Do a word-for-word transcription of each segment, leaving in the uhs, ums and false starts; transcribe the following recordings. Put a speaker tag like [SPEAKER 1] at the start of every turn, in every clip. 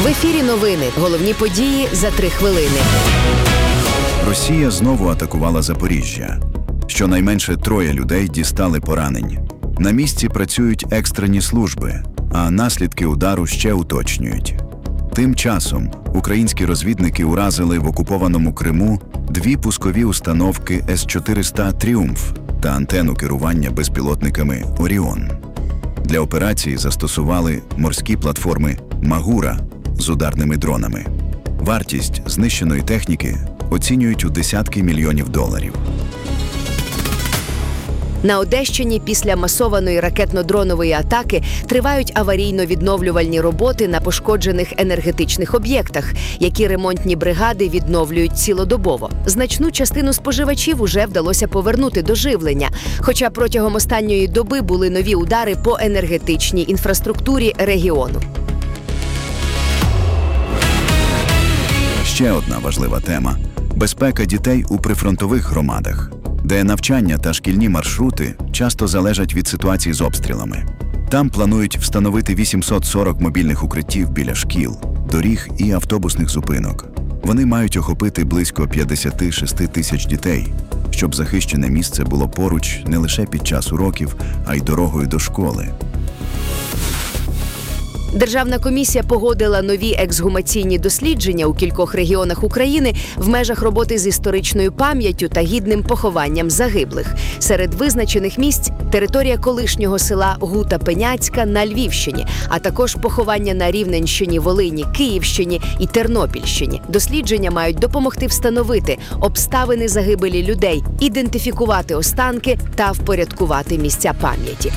[SPEAKER 1] В ефірі новини. Головні події за три хвилини.
[SPEAKER 2] Росія знову атакувала Запоріжжя. Щонайменше троє людей дістали поранень. На місці працюють екстрені служби, а наслідки удару ще уточнюють. Тим часом українські розвідники уразили в окупованому Криму дві пускові установки С чотириста «Тріумф» та антенну керування безпілотниками «Оріон». Для операції застосували морські платформи «Магура» з ударними дронами. Вартість знищеної техніки оцінюють у десятки мільйонів доларів.
[SPEAKER 1] На Одещині після масованої ракетно-дронової атаки тривають аварійно-відновлювальні роботи на пошкоджених енергетичних об'єктах, які ремонтні бригади відновлюють цілодобово. Значну частину споживачів уже вдалося повернути до живлення, хоча протягом останньої доби були нові удари по енергетичній інфраструктурі регіону.
[SPEAKER 2] Ще одна важлива тема – безпека дітей у прифронтових громадах, де навчання та шкільні маршрути часто залежать від ситуації з обстрілами. Там планують встановити вісімсот сорок мобільних укриттів біля шкіл, доріг і автобусних зупинок. Вони мають охопити близько п'ятдесят шість тисяч дітей, щоб захищене місце було поруч не лише під час уроків, а й дорогою до школи.
[SPEAKER 1] Державна комісія погодила нові ексгумаційні дослідження у кількох регіонах України в межах роботи з історичною пам'яттю та гідним похованням загиблих. Серед визначених місць – територія колишнього села Гута-Пеняцька на Львівщині, а також поховання на Рівненщині, Волині, Київщині і Тернопільщині. Дослідження мають допомогти встановити обставини загибелі людей, ідентифікувати останки та впорядкувати місця пам'яті.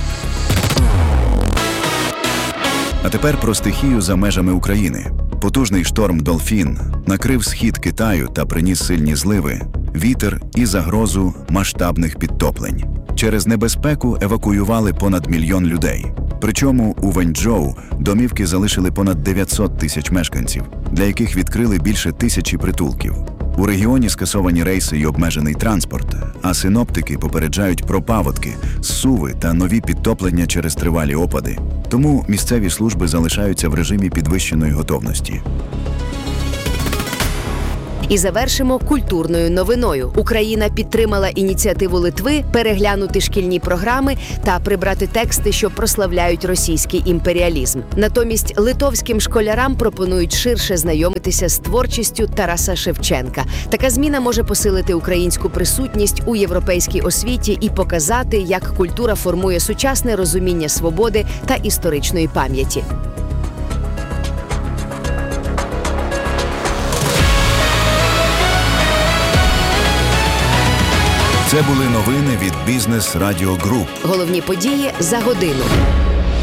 [SPEAKER 2] А тепер про стихію за межами України. Потужний шторм «Долфін» накрив схід Китаю та приніс сильні зливи, вітер і загрозу масштабних підтоплень. Через небезпеку евакуювали понад мільйон людей. Причому у Вэньчжоу домівки залишили понад дев'ятсот тисяч мешканців, для яких відкрили більше тисячі притулків. У регіоні скасовані рейси і обмежений транспорт, а синоптики попереджають про паводки, зсуви та нові підтоплення через тривалі опади. Тому місцеві служби залишаються в режимі підвищеної готовності.
[SPEAKER 1] І завершимо культурною новиною. Україна підтримала ініціативу Литви переглянути шкільні програми та прибрати тексти, що прославляють російський імперіалізм. Натомість литовським школярам пропонують ширше знайомитися з творчістю Тараса Шевченка. Така зміна може посилити українську присутність у європейській освіті і показати, як культура формує сучасне розуміння свободи та історичної пам'яті.
[SPEAKER 2] Це були новини від Бізнес Радіо Груп.
[SPEAKER 1] Головні події за годину.